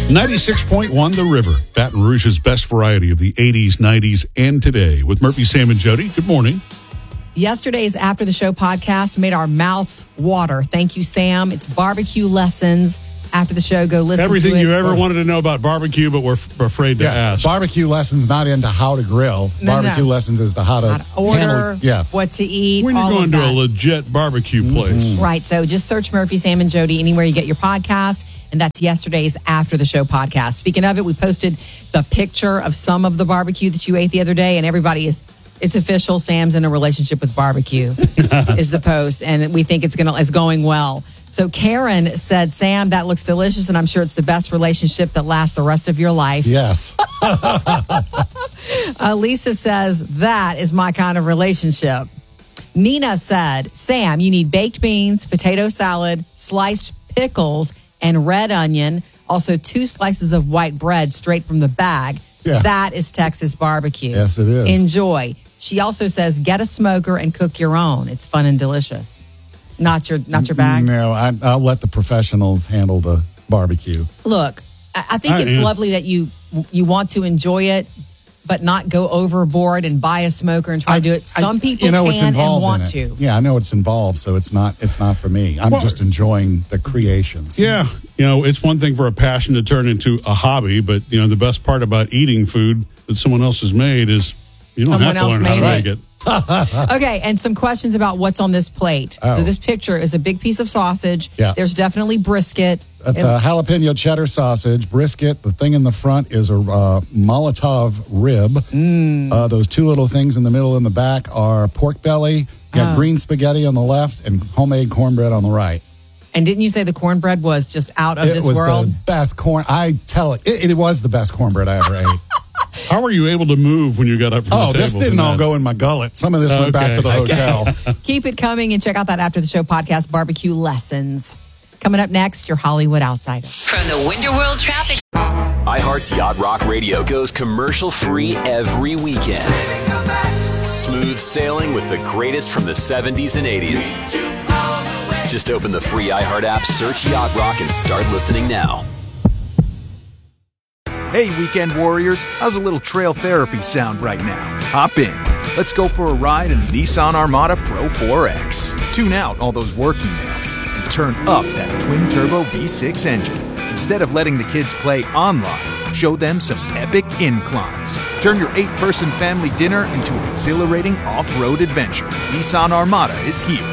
96.1 The River, Baton Rouge's best variety of the 80s, 90s, and today. With Murphy, Sam, and Jody. Good morning. Yesterday's After the Show podcast made our mouths water. Thank you, Sam. It's barbecue lessons. After the show, go listen to it. Everything you ever wanted to know about barbecue, but we're afraid to ask. Barbecue lessons not into how to grill. Barbecue lessons is to how to order, handle, what to eat. When you're going to a legit barbecue place. Right. So just search Murphy, Sam, and Jody anywhere you get your podcast. And that's yesterday's After the Show podcast. Speaking of it, we posted the picture of some of the barbecue that you ate the other day, and it's official. Sam's in a relationship with barbecue is the post, and we think it's going well. So Karen said, Sam, that looks delicious, and I'm sure it's the best relationship that lasts the rest of your life. Yes. Lisa says, that is my kind of relationship. Nina said, Sam, you need baked beans, potato salad, sliced pickles, and red onion. Also 2 slices of white bread straight from the bag. Yeah. That is Texas barbecue. Yes, it is. Enjoy. She also says, get a smoker and cook your own. It's fun and delicious. Not your bag? No, I'll let the professionals handle the barbecue. Look, I think it's lovely that you want to enjoy it, but not go overboard and buy a smoker and try to do it. Some people can and want to. Yeah, I know it's involved, so it's not for me. I'm just enjoying the creations. Yeah. It's one thing for a passion to turn into a hobby, but, the best part about eating food that someone else has made is you don't have to learn how to make it. Okay, and some questions about what's on this plate. Oh. So this picture is a big piece of sausage. Yeah. There's definitely brisket. That's a jalapeno cheddar sausage, brisket. The thing in the front is a Molotov rib. Those 2 little things in the middle and the back are pork belly. You got green spaghetti on the left and homemade cornbread on the right. And didn't you say the cornbread was just out of this world? It was the best corn. I tell it was the best cornbread I ever ate. How were you able to move when you got up from the table? This didn't all go in my gullet. Some of this went back to the hotel. Keep it coming and check out that After the Show podcast, Barbecue Lessons. Coming up next, your Hollywood Outsider. From the Winterworld Traffic. iHeart's Yacht Rock Radio goes commercial-free every weekend. Smooth sailing with the greatest from the 70s and 80s. Just open the free iHeart app, search Yacht Rock, and start listening now. Hey, weekend warriors, how's a little trail therapy sound right now? Hop in. Let's go for a ride in the Nissan Armada Pro 4X. Tune out all those work emails and turn up that twin-turbo V6 engine. Instead of letting the kids play online, show them some epic inclines. Turn your 8-person family dinner into an exhilarating off-road adventure. Nissan Armada is here.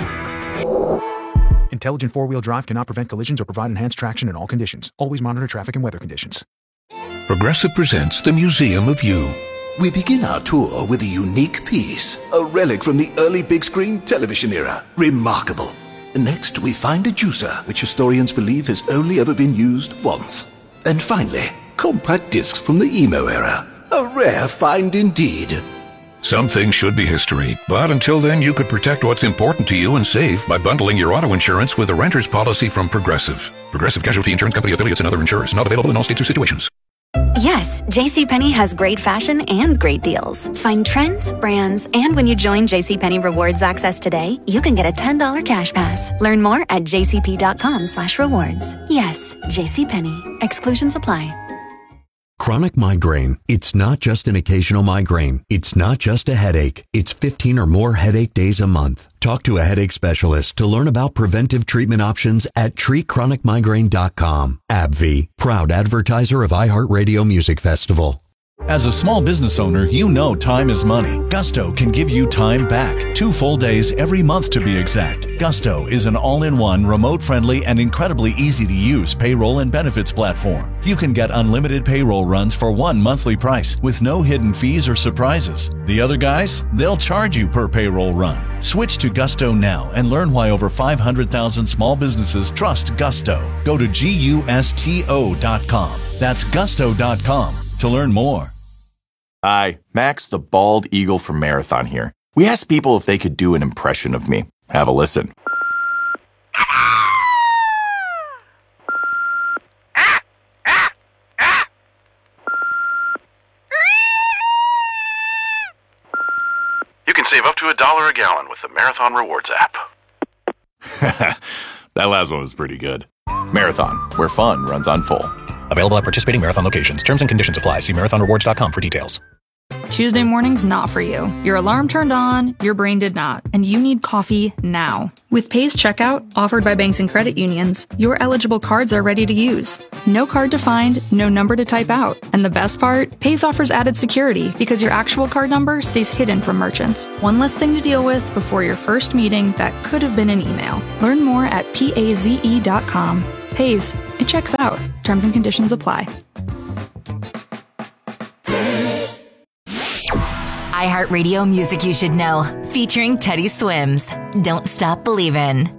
Intelligent four-wheel drive cannot prevent collisions or provide enhanced traction in all conditions. Always monitor traffic and weather conditions. Progressive presents The Museum of You. We begin our tour with a unique piece, a relic from the early big screen television era. Remarkable. Next, we find a juicer, which historians believe has only ever been used once. And finally, compact discs from the emo era. A rare find indeed. Some things should be history, but until then, you could protect what's important to you and save by bundling your auto insurance with a renter's policy from Progressive. Progressive Casualty Insurance Company affiliates and other insurers. Not available in all states or situations. Yes, JCPenney has great fashion and great deals. Find trends, brands, and when you join JCPenney Rewards Access today, you can get a $10 cash pass. Learn more at jcp.com/rewards. Yes, JCPenney. Exclusions apply. Chronic migraine. It's not just an occasional migraine. It's not just a headache. It's 15 or more headache days a month. Talk to a headache specialist to learn about preventive treatment options at treatchronicmigraine.com. AbbVie, proud advertiser of iHeartRadio Music Festival. As a small business owner, you know time is money. Gusto can give you time back. 2 full days every month to be exact. Gusto is an all-in-one, remote-friendly, and incredibly easy-to-use payroll and benefits platform. You can get unlimited payroll runs for one monthly price with no hidden fees or surprises. The other guys, they'll charge you per payroll run. Switch to Gusto now and learn why over 500,000 small businesses trust Gusto. Go to GUSTO.com. That's Gusto.com to learn more. Hi, Max the Bald Eagle from Marathon here. We asked people if they could do an impression of me. Have a listen. You can save up to $1 a gallon with the Marathon Rewards app. That last one was pretty good. Marathon, where fun runs on full. Available at participating Marathon locations. Terms and conditions apply. See marathonrewards.com for details. Tuesday morning's not for you. Your alarm turned on, your brain did not, and you need coffee now. With Pay's Checkout, offered by banks and credit unions, your eligible cards are ready to use. No card to find, no number to type out. And the best part, Pay's offers added security because your actual card number stays hidden from merchants. One less thing to deal with before your first meeting that could have been an email. Learn more at paze.com. Pay's, it checks out. Terms and conditions apply. iHeartRadio Music You Should Know, featuring Teddy Swims. Don't Stop Believin'.